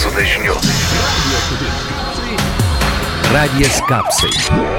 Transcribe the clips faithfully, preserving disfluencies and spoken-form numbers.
ryto dažniu. Radijas Kapsai.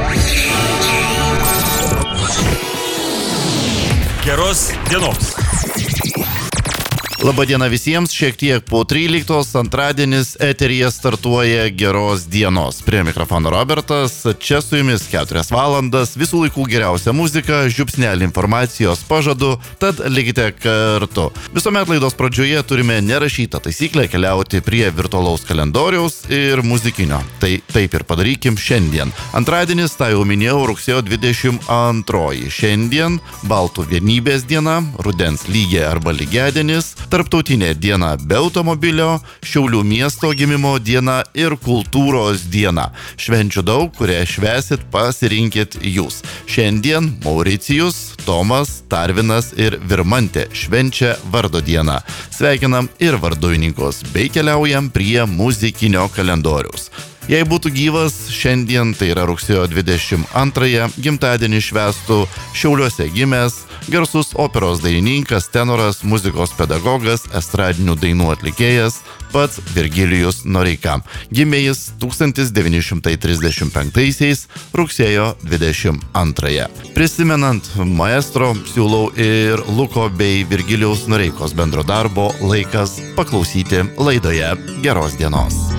Geros dienos. Labadiena visiems, šiek tiek po tryliktos antradienis eteryje startuoja Geros dienos. Prie mikrofono Robertas, čia su jumis keturias valandas, visų laikų geriausia muzika, žiupsnelį informacijos pažadu, tad likite kartu. Visuomet laidos pradžioje turime nerašytą taisyklę keliauti prie virtualaus kalendoriaus ir muzikinio. Tai taip ir padarykim šiandien. Antradienis, tai jau minėjau, rugsėjo dvidešimt antroji. Šiandien Baltų vienybės diena, rudens lygiai arba lygiadienis, Tarptautinė diena be automobilio, Šiaulių miesto gimimo diena ir kultūros diena. Švenčių daug, kurie švesit, pasirinkit jūs. Šiandien Mauricijus, Tomas, Tarvinas ir Virmantė švenčia vardo dieną. Sveikinam ir varduininkus, bei keliaujam prie muzikinio kalendoriaus. Jei būtų gyvas, šiandien, tai yra rugsėjo dvidešimt antrąją, gimtadienį švęstų Šiauliuose gimęs garsus operos dainininkas, tenoras, muzikos pedagogas, estradinių dainų atlikėjas, pats Virgilijus Noreika. Gimė jis tūkstantis devyni šimtai trisdešimt penktaisiais rugsėjo dvidešimt antrąją. Prisimenant maestro, siūlau ir Luko bei Virgilijaus Noreikos bendro darbo Laikas paklausyti laidoje Geros dienos.